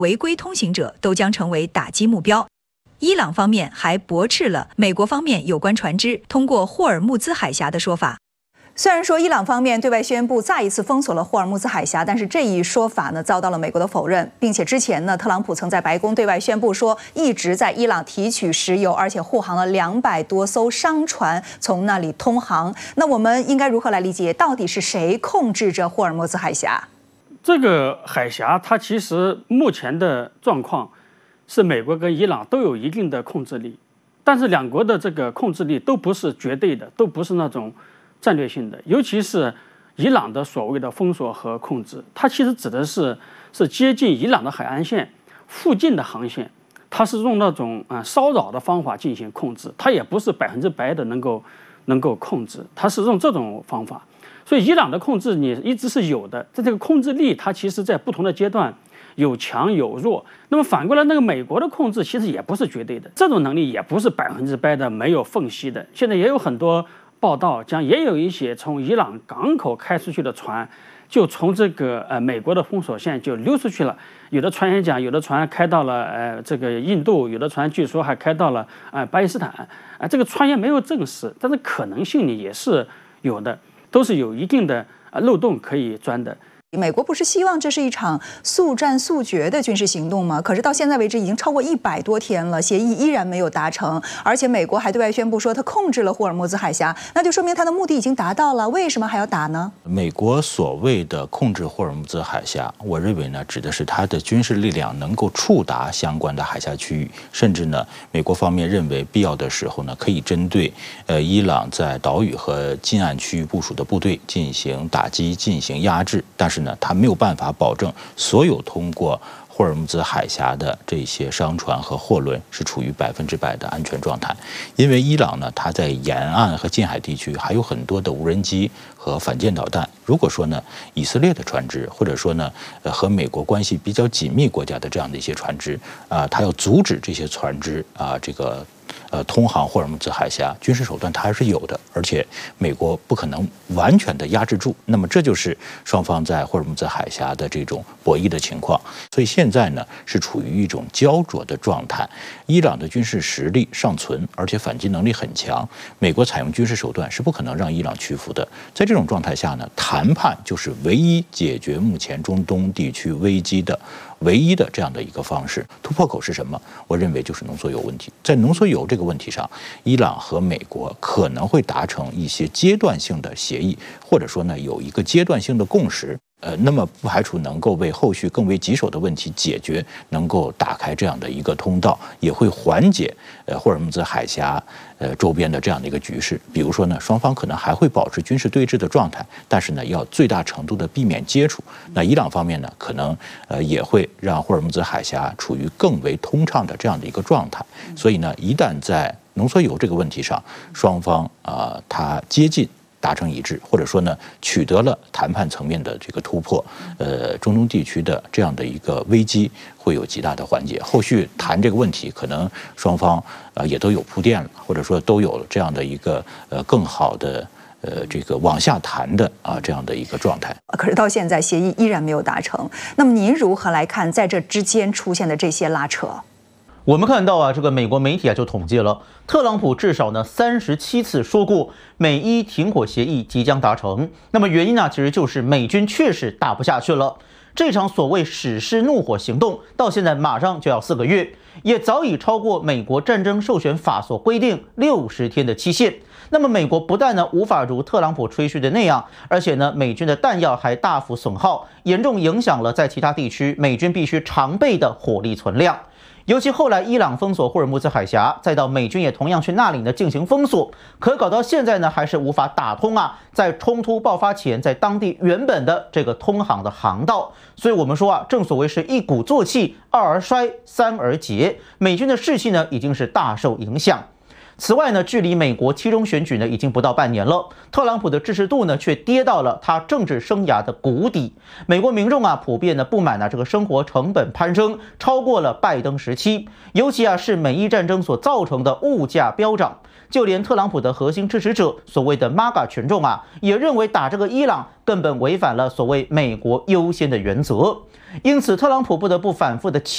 违规通行者都将成为打击目标。伊朗方面还驳斥了美国方面有关船只通过霍尔木兹海峡的说法。虽然说伊朗方面对外宣布再一次封锁了霍尔木兹海峡，但是这一说法呢遭到了美国的否认，并且之前呢，特朗普曾在白宫对外宣布说，一直在伊朗提取石油，而且护航了200多艘商船从那里通航。那我们应该如何来理解，到底是谁控制着霍尔木兹海峡？ 这个海峡它其实目前的状况是美国跟伊朗都有一定的控制力，但是两国的这个控制力都不是绝对的，都不是那种战略性的，尤其是伊朗的所谓的封锁和控制，它其实指的是接近伊朗的海岸线附近的航线，它是用那种骚扰的方法进行控制，它也不是100%的能够控制，它是用这种方法。所以伊朗的控制你一直是有的，在这个控制力它其实在不同的阶段有强有弱。那么反过来，那个美国的控制其实也不是绝对的，这种能力也不是100%的没有缝隙的。现在也有很多报道讲，也有一些从伊朗港口开出去的船，就从这个美国的封锁线就溜出去了。有的船也讲，有的船开到了这个印度，有的船据说还开到了巴基斯坦。这个船也没有证实，但是可能性呢也是有的，都是有一定的漏洞可以钻的。 美国不是希望这是一场速战速决的军事行动吗？可是到现在为止已经超过100多天了，协议依然没有达成，而且美国还对外宣布说它控制了霍尔木兹海峡，那就说明它的目的已经达到了，为什么还要打呢？ 美国所谓的控制霍尔木兹海峡，我认为呢，指的是它的军事力量能够触达相关的海峡区域，甚至呢，美国方面认为必要的时候呢，可以针对伊朗在岛屿和近岸区域部署的部队进行打击、进行压制，但是呢，它没有办法保证所有通过霍尔木兹海峡的这些商船和货轮是处于100%的安全状态，因为伊朗呢，它在沿岸和近海地区还有很多的无人机和反舰导弹。如果说呢，以色列的船只，或者说呢，和美国关系比较紧密国家的这样的一些船只它要阻止这些船只这个通航霍尔木兹海峡，军事手段它还是有的，而且美国不可能完全的压制住。那么这就是双方在霍尔木兹海峡的这种博弈的情况。所以现在呢是处于一种焦灼的状态。伊朗的军事实力尚存，而且反击能力很强，美国采用军事手段是不可能让伊朗屈服的。在这种状态下呢，谈判就是唯一解决目前中东地区危机的唯一的这样的一个方式。突破口是什么？我认为就是浓缩铀问题。在浓缩铀这个问题上，伊朗和美国可能会达成一些阶段性的协议，或者说呢有一个阶段性的共识。那么不排除能够为后续更为棘手的问题解决，能够打开这样的一个通道，也会缓解霍尔木兹海峡周边的这样的一个局势。比如说呢，双方可能还会保持军事对峙的状态，但是呢，要最大程度的避免接触。那伊朗方面呢，可能也会让霍尔木兹海峡处于更为通畅的这样的一个状态。所以呢，一旦在浓缩铀这个问题上，双方它接近达成一致，或者说呢，取得了谈判层面的这个突破，中东地区的这样的一个危机会有极大的缓解。后续谈这个问题，可能双方也都有铺垫了，或者说都有了这样的一个更好的这个往下谈的这样的一个状态。 可是到现在协议依然没有达成，那么您如何来看在这之间出现的这些拉扯？ 我们看到这个美国媒体就统计了，特朗普至少呢37次说过美伊停火协议即将达成。那么原因呢，其实就是美军确实打不下去了。这场所谓史诗怒火行动到现在马上就要4个月，也早已超过美国战争授权法所规定60天的期限。那么美国不但呢无法如特朗普吹嘘的那样，而且呢美军的弹药还大幅损耗，严重影响了在其他地区美军必须常备的火力存量。尤其后来伊朗封锁霍尔木兹海峡，再到美军也同样去那里呢进行封锁，可搞到现在呢还是无法打通在冲突爆发前在当地原本的这个通航的航道。所以我们说正所谓是一鼓作气，2而衰，3而竭，美军的士气呢已经是大受影响。此外呢，距离美国期中选举呢已经不到半年了，特朗普的支持度呢却跌到了他政治生涯的谷底。美国民众普遍呢不满这个生活成本攀升，超过了拜登时期，尤其是美伊战争所造成的物价飙涨。就连特朗普的核心支持者，所谓的 MAGA 群众也认为打这个伊朗根本违反了所谓美国优先的原则。因此，特朗普不得不反复的